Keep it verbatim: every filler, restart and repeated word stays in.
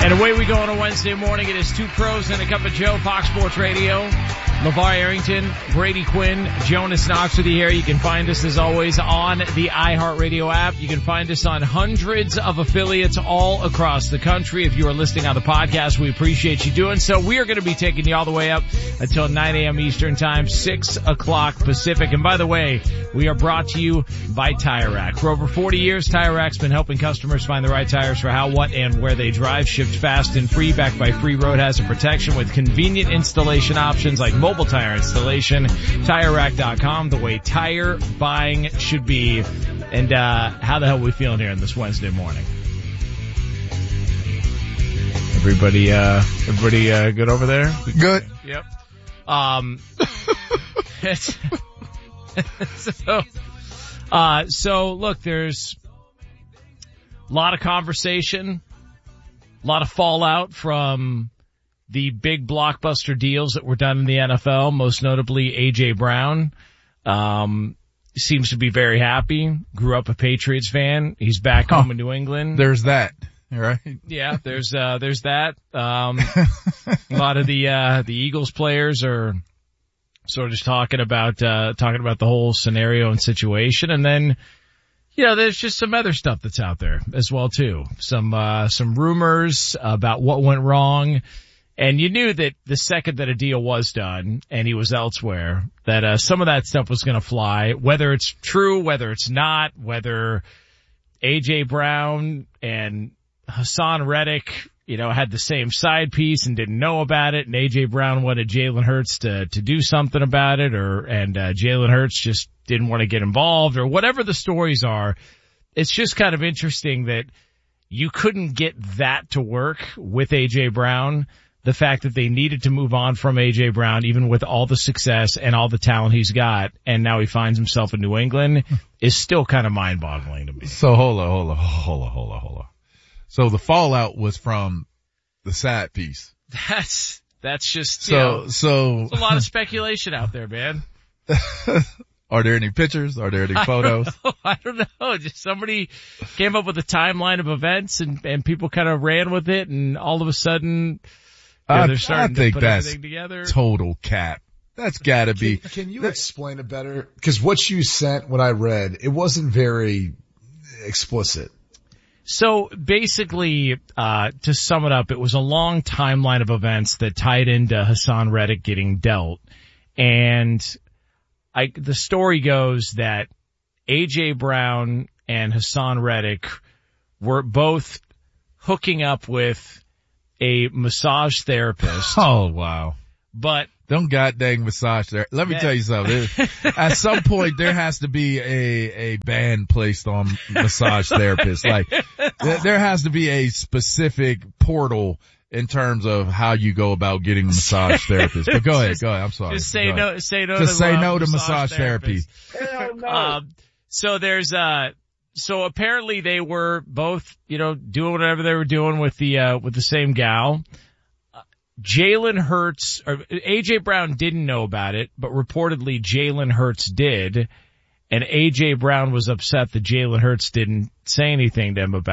And away we go on a Wednesday morning. It is Two Pros and a Cup of Joe, Fox Sports Radio. LeVar Arrington, Brady Quinn, Jonas Knox with you here. You can find us, as always, on the iHeartRadio app. You can find us on hundreds of affiliates all across the country. If you are listening on the podcast, we appreciate you doing so. We are going to be taking you all the way up until nine a.m. Eastern Time, six o'clock Pacific. And by the way, we are brought to you by Tire Rack. For over forty years, Tire Rack's been helping customers find the right tires for how, what, and where they drive. Shipped fast and free, backed by free road hazard protection with convenient installation options like mobile tire installation. Tire Rack dot com, the way tire buying should be. And uh how the hell are we feeling here on this Wednesday morning? Everybody uh everybody uh good over there? Good. Yep. Um so uh so look, there's a lot of conversation, a lot of fallout from the big blockbuster deals that were done in the N F L, most notably A J. Brown. Um, seems to be very happy. Grew up a Patriots fan. He's back home oh, in New England. There's that, right? Yeah, there's, uh, there's that. Um, a lot of the, uh, the Eagles players are sort of just talking about, uh, talking about the whole scenario and situation. And then, you know, there's just some other stuff that's out there as well, too. Some, uh, some rumors about what went wrong. And you knew that the second that a deal was done and he was elsewhere, that uh, some of that stuff was going to fly, whether it's true, whether it's not, whether A J. Brown and Hassan Reddick, you know, had the same side piece and didn't know about it, and A J. Brown wanted Jalen Hurts to to do something about it, or and uh, Jalen Hurts just didn't want to get involved, or whatever the stories are. It's just kind of interesting that you couldn't get that to work with A J. Brown. The fact that they needed to move on from A J. Brown, even with all the success and all the talent he's got, and now he finds himself in New England, is still kind of mind-boggling to me. So hold on, hold on, hold on, hold on, hold on. So the fallout was from the side piece. That's, that's just, so, you know, so. There's a lot of speculation out there, man. Are there any pictures? Are there any photos? I don't know. I don't know. Just somebody came up with a timeline of events and, and people kind of ran with it, and all of a sudden, yeah, they're starting I think to put that's everything together. Total cap. That's gotta be. Can, can you explain it better? Because what you sent when I read, it wasn't very explicit. So basically, uh, to sum it up, it was a long timeline of events that tied into Hassan Reddick getting dealt. And I, the story goes that A J. Brown and Hassan Reddick were both hooking up with a massage therapist. Oh, wow. But them god dang massage therapist. Let me yeah. tell you something. At some point, there has to be a, a ban placed on massage therapists. Like, th- there has to be a specific portal in terms of how you go about getting a massage therapist. But go ahead, just, go ahead. I'm sorry. Just say no, say no just to, say uh, no to massage, massage therapy. Hell no. Um, so there's, uh, so apparently they were both, you know, doing whatever they were doing with the, uh, with the same gal. Uh, Jalen Hurts, or A J. Brown didn't know about it, but reportedly Jalen Hurts did. And A J. Brown was upset that Jalen Hurts didn't say anything to him about